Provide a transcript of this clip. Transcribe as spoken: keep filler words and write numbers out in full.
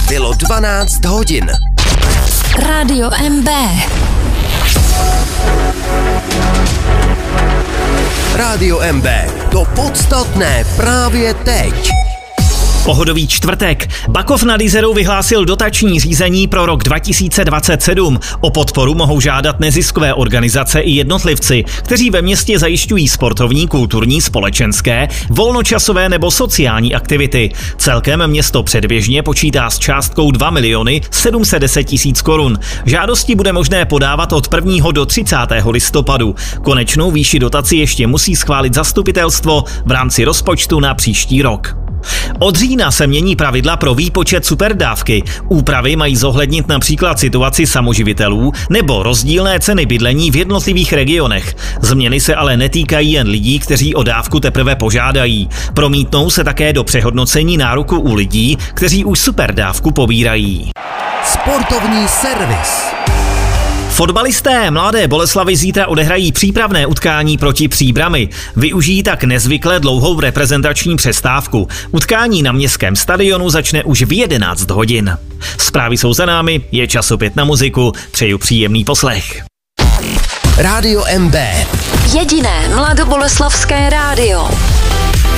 Bylo dvanáct hodin. Rádio M B. Rádio M B. To podstatné právě teď. Pohodový čtvrtek. Bakov nad Jizerou vyhlásil dotační řízení pro rok dva tisíce dvacet sedm. O podporu mohou žádat neziskové organizace i jednotlivci, kteří ve městě zajišťují sportovní, kulturní, společenské, volnočasové nebo sociální aktivity. Celkem město předběžně počítá s částkou dva miliony sedm set deset tisíc korun. Žádosti bude možné podávat od prvního do třicátého listopadu. Konečnou výši dotaci ještě musí schválit zastupitelstvo v rámci rozpočtu na příští rok. Od října se mění pravidla pro výpočet superdávky. Úpravy mají zohlednit například situaci samoživitelů nebo rozdílné ceny bydlení v jednotlivých regionech. Změny se ale netýkají jen lidí, kteří o dávku teprve požádají. Promítnou se také do přehodnocení nároku u lidí, kteří už superdávku pobírají. Sportovní servis. Fotbalisté Mladé Boleslavi zítra odehrají přípravné utkání proti Příbrami. Využijí tak nezvykle dlouhou reprezentační přestávku. Utkání na městském stadionu začne už v jedenáct hodin. Zprávy jsou za námi, je čas opět na muziku. Přeju příjemný poslech. Rádio M B. Jediné mladoboleslavské rádio.